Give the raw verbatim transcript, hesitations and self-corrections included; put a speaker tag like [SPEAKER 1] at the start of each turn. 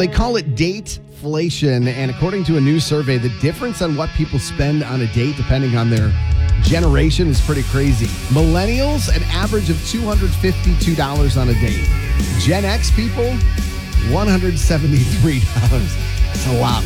[SPEAKER 1] they call it dateflation. And according to a new survey, the difference on what people spend on a date, depending on their generation, is pretty crazy. Millennials, an average of two hundred fifty-two dollars on a date. Gen X people, one hundred seventy-three dollars. It's a lot.